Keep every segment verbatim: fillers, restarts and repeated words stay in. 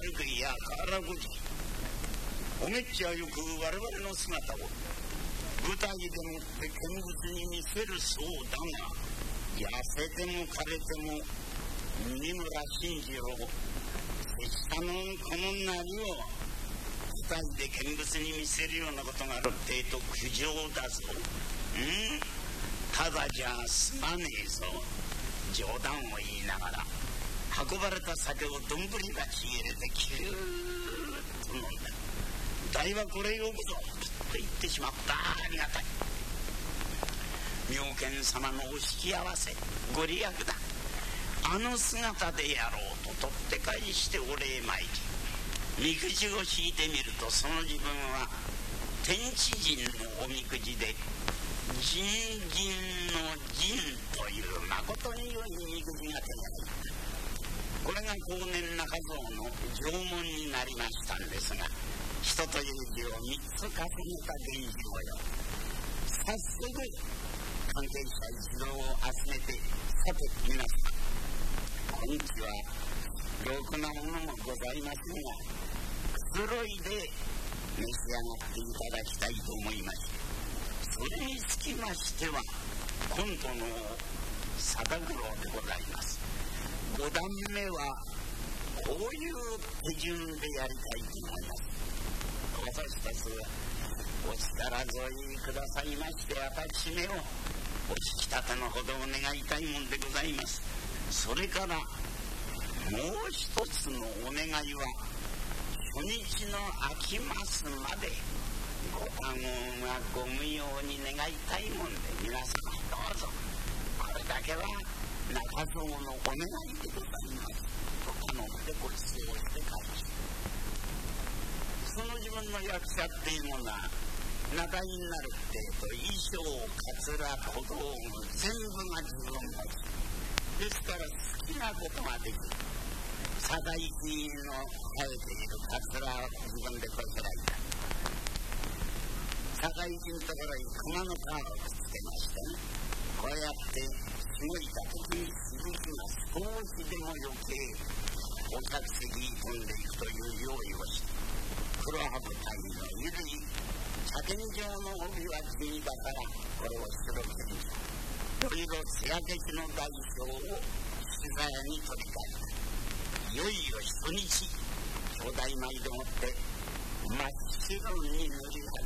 るくいやからくじおめっちゃよく我々の姿を舞台でもって見物に見せるそうだが、痩せても枯れても三村新次郎拙者のこのなりを舞台で見物に見せるようなことがあるってえと苦情だぞ。うんただじゃ済まねえぞ。冗談を言いながら運ばれた酒をどんぶり鉢入れてキューッと飲んだ。大はこれよくぞと言ってしまった。ありがたい。妙見様のお引き合わせご利益だ。あの姿でやろうと取って返してお礼参り、みくじを引いてみるとその自分は天地人のおみくじで人人の人というまことに良いみくじが手に入った。これが後年中蔵の縄文になりましたんですが、人という字をみっつ重ねた源氏模様。早速関係者一同を集めて、さて皆さん今日はろくなものもございませんが、くつろいで召し上がっていただきたいと思いまして、それにつきましては今度の貞九郎でございます。ご段目はこういう手順でやりたいと思います。私たちはお力添えくださいまして、私めをお引き立てのほどを願いたいもんでございます。それからもう一つのお願いは、初日の明きますまでご多言はご無用に願いたいもんで、皆様どうぞこれだけは中蔵のお願いでございますと頼んでご馳走して帰りました。その自分の役者っていうのが仲居になるっていうと、衣装かつら小道具全部が自分のですから好きなことができる。定石の生えているかつらを自分でこしらえた。定石のところに熊の皮をくっつけましてね、こうやってしごいた時にしぶきが少しでも余計お客席に飛んでいくという用意をして、黒羽舞台のゆるい茶天上の帯は地味だから、これを白くにいろいろ艶消しの代表を取材に取り替えた。いよいよ初日兄弟舞でもって真っ白に塗り始め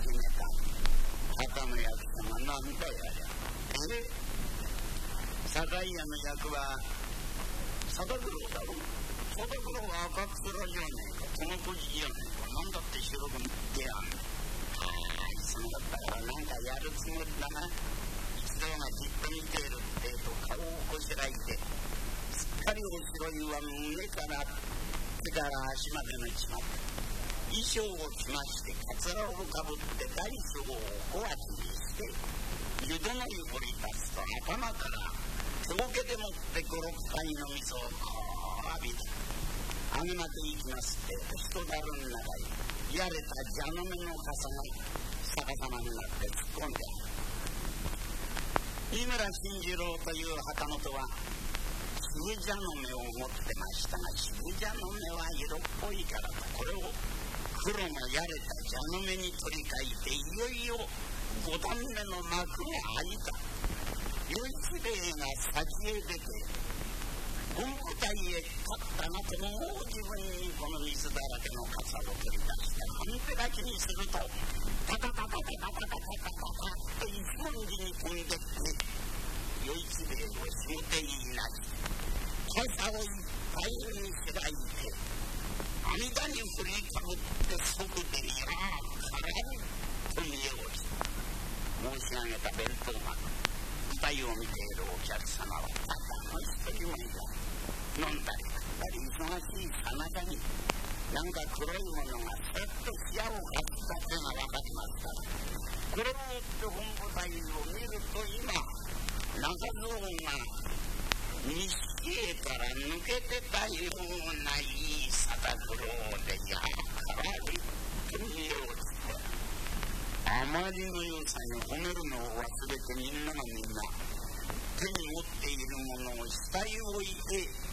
た旗の役者がなんだやりゃ。え酒屋の役は貞九郎だろ。貞九郎は赤くすらじゃねえか、この小じじゃねえか、なんだって白く塗ってやんの。ああいつもだったからなんかやるつもりだな。一同がじっと見ているってえと顔をこしらえて、すっかりお白いは胸から手から足までの一枚衣装を着まして、かつらをかぶって大将を小鉢にして湯殿湯掘り出すと、頭から手桶でもって五六杯の水をこう浴びてあげまでいきますって人だるんならやれた蛇の目の傘が逆さまになって突っ込んである。三村新次郎という旗本は渋蛇の目を持ってましたが、渋蛇の目は色っぽいからと、これを黒のやれた蛇の目に取り替えて、いよいよ五段目の幕が開いた。与一兵衛が先へ出て本部隊へ立ったがと、もう自分にこの水だらけの傘を取り出して半手書きにすると、タタタタタタタタタタタと一文字に飛んでって、与一兵衛を下手になし傘をいっぱいに開いて阿弥陀に振りかぶって即でやーからりと見え落ち申し上げた弁当幕、舞台を見ているお客様はただの一人もいない。飲んだり食ったり忙しいさなかに、なんか黒いものがさっと視野を発したっていうのが分かりますから、これをもって本部隊を見ると、今中蔵が錦絵から抜けてたようないい貞九郎で、やからりと見え落ちて、あまりの良さに褒めるのを忘れて、みんながみんな手に持っているものを下へ置いて